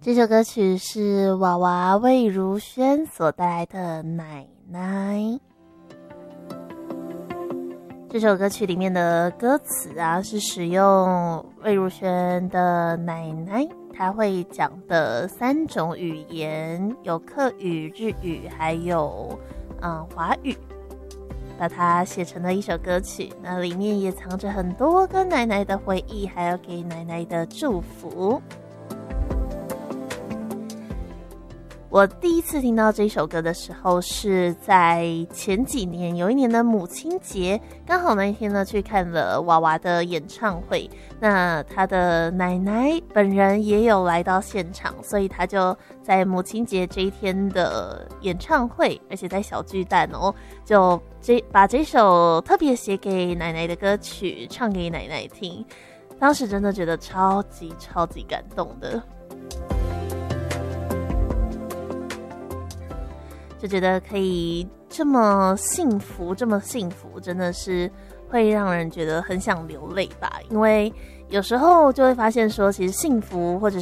这首歌曲是娃娃魏如萱所带来的《奶奶》。这首歌曲里面的歌词啊，是使用魏如萱的奶奶她会讲的3种语言，有客语、日语，还有华语，把它写成了一首歌曲。那里面也藏着很多跟奶奶的回忆，还有给奶奶的祝福。我第一次听到这首歌的时候是在前几年，有一年的母亲节，刚好那一天呢去看了娃娃的演唱会，那他的奶奶本人也有来到现场，所以他就在母亲节这一天的演唱会，而且在小巨蛋哦，就把这首特别写给奶奶的歌曲唱给奶奶听，当时真的觉得超级感动的，就觉得可以这么幸福，真的是会让人觉得很想流泪吧。因为有时候就会发现说，其实幸福或者